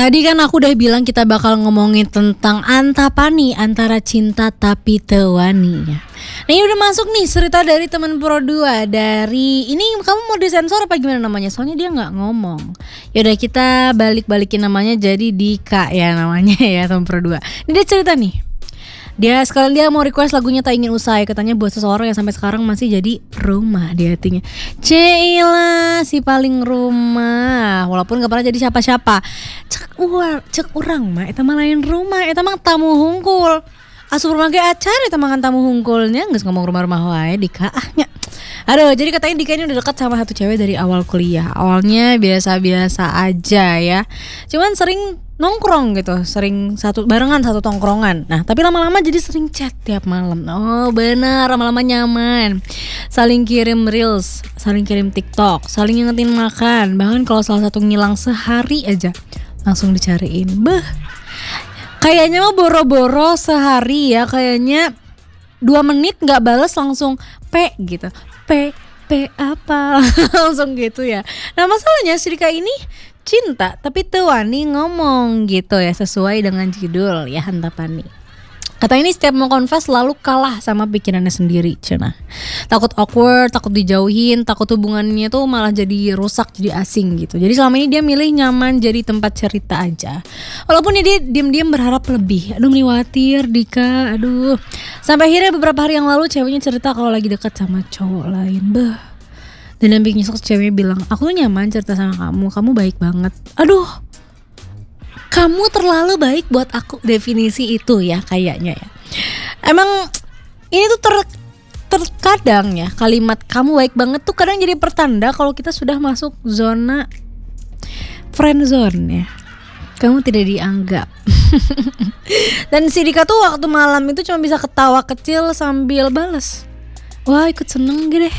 Tadi kan aku udah bilang kita bakal ngomongin tentang antapani antara cinta tapi tewani ya. Nah ini udah masuk nih cerita dari teman Pro 2. Dari ini kamu mau disensor apa gimana namanya? Soalnya dia gak ngomong. Yaudah kita balik-balikin namanya jadi Dika ya namanya ya teman Pro 2. Ini dia cerita nih. Dia sekalian dia mau request lagunya Tak Ingin Usai. Katanya buat seseorang yang sampai sekarang masih jadi rumah di hatinya. Cila si paling rumah. Walaupun gak pernah jadi siapa-siapa. Cek urang mah eta mah lain rumah. Eta mah tamu hungkul. Asup rumah ge acan eta mah kan tamu hungkulnya. Geus ngomong rumah-rumah wae Dika ahnya. Aduh, jadi katanya Dika ini udah dekat sama satu cewek dari awal kuliah. Awalnya biasa-biasa aja ya. Cuman sering nongkrong gitu, sering barengan satu tongkrongan. Nah, tapi lama-lama jadi sering chat tiap malam. Oh, benar, lama-lama nyaman. Saling kirim reels, saling kirim TikTok, saling ngingetin makan. Bahkan kalau salah satu ngilang sehari aja, langsung dicariin. Kayaknya mah boro-boro sehari ya, kayaknya 2 menit nggak bales langsung P gitu. P apa langsung gitu ya. Nah masalahnya si Rika ini cinta tapi tewani ngomong gitu ya, sesuai dengan judul ya Antapani. Kata ini setiap mau confess selalu kalah sama pikirannya sendiri cenah. Takut awkward, takut dijauhin, takut hubungannya tuh malah jadi rusak, jadi asing gitu. Jadi selama ini dia milih nyaman jadi tempat cerita aja. Walaupun dia diam-diam berharap lebih. Aduh khawatir Dika, aduh. Sampai akhirnya beberapa hari yang lalu ceweknya cerita kalau lagi dekat sama cowok lain. Dan yang bikin nyesek ceweknya bilang, aku tuh nyaman cerita sama kamu baik banget. Aduh, kamu terlalu baik buat aku, definisi itu ya kayaknya ya. Emang ini tuh terkadang ya kalimat kamu baik banget tuh kadang jadi pertanda kalau kita sudah masuk zona friend zone ya. Kamu tidak dianggap. Dan si Dika tuh waktu malam itu cuma bisa ketawa kecil sambil bales. Wah ikut seneng gitu deh.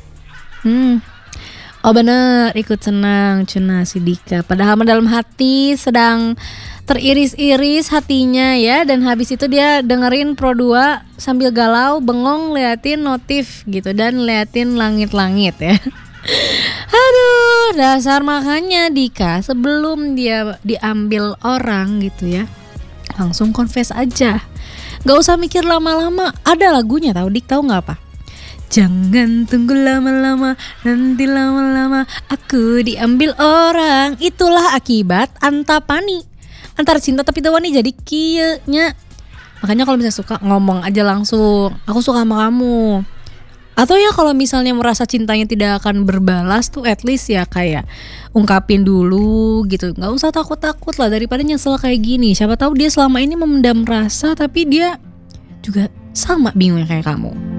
Oh bener, ikut senang cuna si Dika. Padahal dalam hati sedang teriris-iris hatinya ya. Dan habis itu dia dengerin Pro 2 sambil galau, bengong liatin notif gitu. Dan liatin langit-langit ya. Aduh, dasar makanya Dika sebelum dia diambil orang gitu ya, langsung confess aja. Gak usah mikir lama-lama. Ada lagunya tau Dik, tau gak apa? Jangan tunggu lama-lama, nanti lama-lama aku diambil orang. Itulah akibat antapani antara cinta tapi tewani jadi kieunya. Makanya kalau misalnya suka ngomong aja langsung, aku suka sama kamu. Atau ya kalau misalnya merasa cintanya tidak akan berbalas tuh at least ya kayak ungkapin dulu gitu. Gak usah takut-takut lah daripada nyesel kayak gini. Siapa tahu dia selama ini memendam rasa tapi dia juga sama bingungnya kayak kamu.